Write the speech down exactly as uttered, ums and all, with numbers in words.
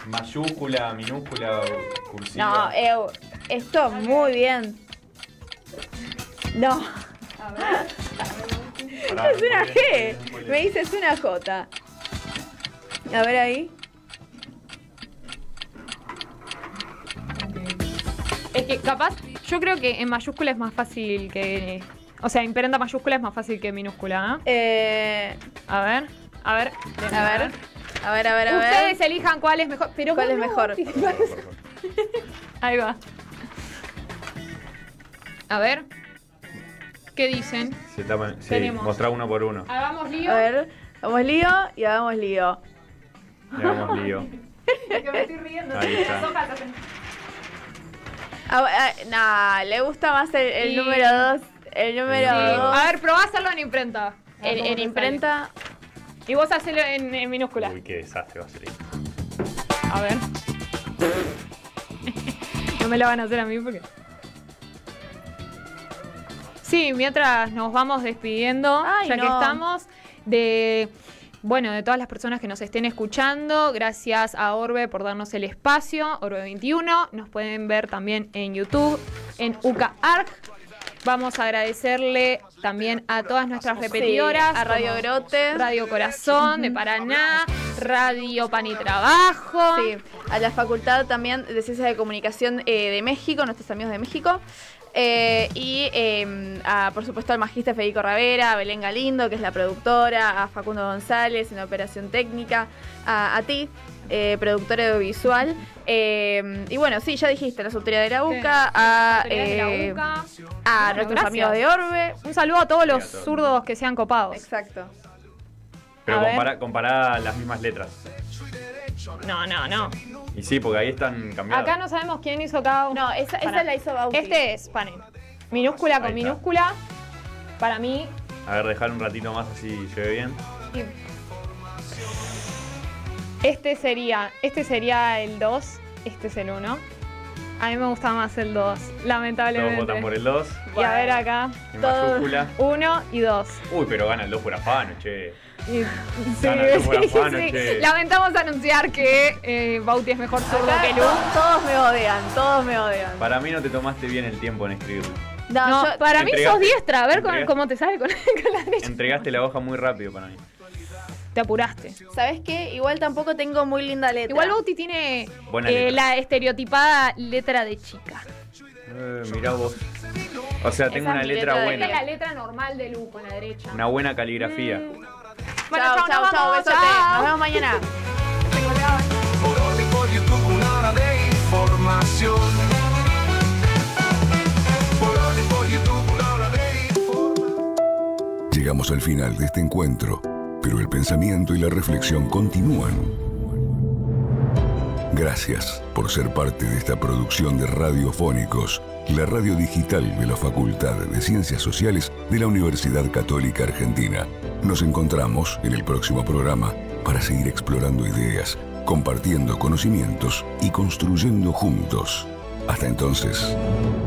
Mayúscula, minúscula, cursiva. No, eu, esto muy bien. No. A ver. Pará, Es una no G. spoilees, no spoilees. Me dices una J. A ver ahí. Es que capaz, yo creo que en mayúscula es más fácil que... O sea, imprenta mayúscula es más fácil que minúscula, ¿eh? Eh, A ver, a ver. a ver. A ver, a ver, a ver. Ustedes elijan cuál es mejor. Pero ¿Cuál vos es no, mejor? ¿qué te Por favor, pasa? por favor. Ahí va. A ver. ¿Qué dicen? Sí, tapa- sí, Tenemos. mostrá uno por uno. Hagamos lío. A ver. Hagamos lío y hagamos lío. Le damos lío. Que me estoy riendo. Ahí está. Las hojas hacen- Ah, ah, nah, le gusta más el, el Y- número dos. El número Sí. dos. A ver, probá hacerlo en imprenta. A ver En, cómo en te imprenta. sale. Y vos hacelo en, en minúscula. Uy, qué desastre va a salir. A ver. No me la van a hacer a mí porque... Sí, mientras nos vamos despidiendo, Ay, ya que no. estamos, de... Bueno, de todas las personas que nos estén escuchando, gracias a Orbe por darnos el espacio, Orbe veintiuno, nos pueden ver también en YouTube, en U C A Arg. Vamos a agradecerle también a todas nuestras repetidoras, Sí, a Radio como Grote. Radio Corazón de Paraná, Radio Pan y Trabajo. Sí, a la Facultad también de Ciencias de Comunicación eh, de México, nuestros amigos de México. Eh, y eh, a, por supuesto al Magíster Federico Ravera, a Belén Galindo, que es la productora, a Facundo González en operación técnica, a, a ti, eh, productora audiovisual. Eh, y bueno, sí, ya dijiste, las autoridades de la U C A, a, Autoridades de la eh, U C A. a Bueno, nuestros gracias. amigos de Orbe. Un saludo a todos los Sí, a todos. zurdos que sean copados. Exacto. Pero A ver. compara, compará las mismas letras. No, no, no. Y sí, porque ahí están cambiadas. Acá no sabemos quién hizo cada uno. No, esa, Pará. esa la hizo Bauti. Este es, paren. Minúscula con Ahí está. minúscula. Para mí. A ver, dejar un ratito más así se ve bien. Este sería. Este sería el dos. Este es el uno. A mí me gusta más el dos, Todos lamentablemente. votan por el dos. Y a ver acá. En Todo- mayúscula. Uno y dos. Uy, pero gana el dos por afano, che. Y- sí, Gana el por sí, afano, sí. che. Lamentamos anunciar que eh, Bauti es mejor zurdo Acá que Lu. todos, todos me odian, todos me odian. Para mí no te tomaste bien el tiempo en escribirlo. No, No, yo- para mí Entregaste- sos diestra. A ver con- entregaste- cómo te sale con, con la derecha. Entregaste la hoja muy rápido para mí. Te apuraste. ¿Sabes qué? Igual tampoco tengo muy linda letra. Igual Bauti tiene Buena eh, letra. la estereotipada letra de chica. Eh, mirá vos. O sea, tengo Esa una es mi letra letra de- Esta es la buena. letra normal de Lu con la derecha. Una buena caligrafía. Bueno, chao, chao, chao, nos chao, vamos, besote. chao. Nos vemos mañana. Por hoy y por YouTube una hora de información. Por hoy y por YouTube una hora de información. Llegamos al final de este encuentro, pero el pensamiento y la reflexión continúan. Gracias por ser parte de esta producción de Radiofónicos, la radio digital de la Facultad de Ciencias Sociales de la Universidad Católica Argentina. Nos encontramos en el próximo programa para seguir explorando ideas, compartiendo conocimientos y construyendo juntos. Hasta entonces.